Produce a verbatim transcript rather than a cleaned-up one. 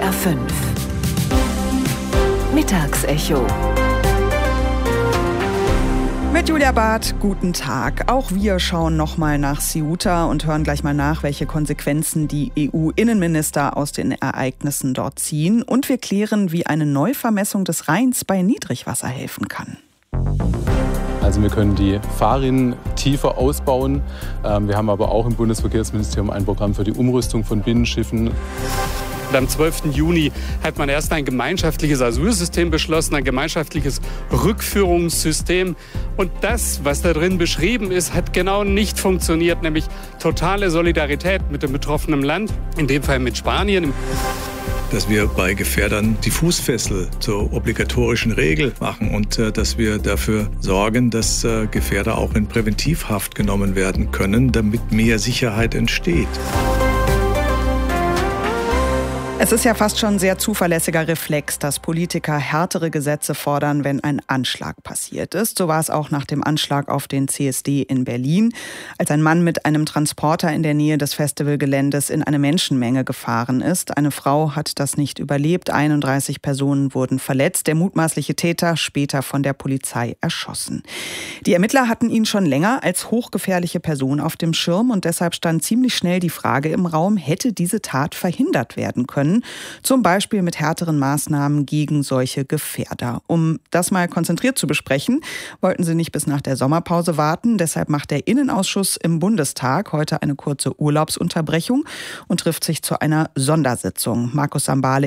R fünf Mittagsecho. Mit Julia Barth, guten Tag. Auch wir schauen nochmal nach Ceuta und hören gleich mal nach, welche Konsequenzen die E U-Innenminister aus den Ereignissen dort ziehen. Und wir klären, wie eine Neuvermessung des Rheins bei Niedrigwasser helfen kann. Also wir können die Fahrrinnen tiefer ausbauen. Wir haben aber auch im Bundesverkehrsministerium ein Programm für die Umrüstung von Binnenschiffen. Am zwölften Juni hat man erst ein gemeinschaftliches Asylsystem beschlossen, ein gemeinschaftliches Rückführungssystem. Und das, was da drin beschrieben ist, hat genau nicht funktioniert, nämlich totale Solidarität mit dem betroffenen Land, in dem Fall mit Spanien. Dass wir bei Gefährdern die Fußfessel zur obligatorischen Regel machen und äh, dass wir dafür sorgen, dass äh, Gefährder auch in Präventivhaft genommen werden können, damit mehr Sicherheit entsteht. Es ist ja fast schon ein sehr zuverlässiger Reflex, dass Politiker härtere Gesetze fordern, wenn ein Anschlag passiert ist. So war es auch nach dem Anschlag auf den C S D in Berlin, als ein Mann mit einem Transporter in der Nähe des Festivalgeländes in eine Menschenmenge gefahren ist. Eine Frau hat das nicht überlebt, einunddreißig Personen wurden verletzt. Der mutmaßliche Täter später von der Polizei erschossen. Die Ermittler hatten ihn schon länger als hochgefährliche Person auf dem Schirm und deshalb stand ziemlich schnell die Frage im Raum, hätte diese Tat verhindert werden können? Zum Beispiel mit härteren Maßnahmen gegen solche Gefährder. Um das mal konzentriert zu besprechen, wollten sie nicht bis nach der Sommerpause warten. Deshalb macht der Innenausschuss im Bundestag heute eine kurze Urlaubsunterbrechung und trifft sich zu einer Sondersitzung. Markus Sambale